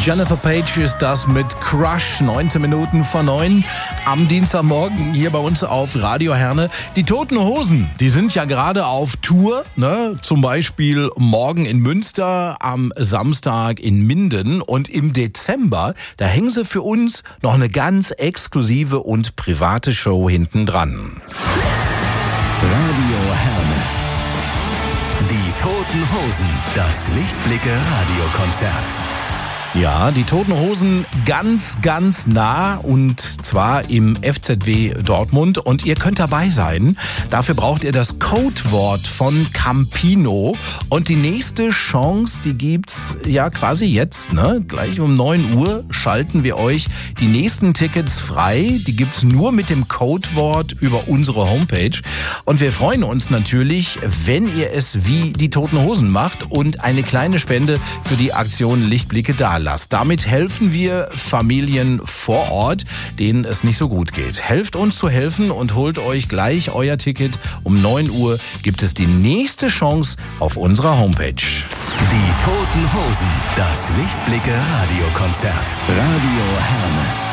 Jennifer Page ist das mit Crush, 19 Minuten vor 9 am Dienstagmorgen hier bei uns auf Radio Herne. Die Toten Hosen, die sind ja gerade auf Tour, ne? Zum Beispiel morgen in Münster, am Samstag in Minden und im Dezember, da hängen sie für uns noch eine ganz exklusive und private Show hinten dran. Radio Herne. Die Toten Hosen, das Lichtblicke Radiokonzert. Ja, die Toten Hosen ganz, ganz nah und zwar im FZW Dortmund und ihr könnt dabei sein. Dafür braucht ihr das Codewort von Campino und die nächste Chance, die gibt's ja quasi jetzt, ne? Gleich um 9 Uhr schalten wir euch die nächsten Tickets frei. Die gibt's nur mit dem Codewort über unsere Homepage und wir freuen uns natürlich, wenn ihr es wie die Toten Hosen macht und eine kleine Spende für die Aktion Lichtblicke dalasst. Damit helfen wir Familien vor Ort, denen es nicht so gut geht. Helft uns zu helfen und holt euch gleich euer Ticket. Um 9 Uhr gibt es die nächste Chance auf unserer Homepage. Die Toten Hosen, das Lichtblicke Radiokonzert. Radio Herne.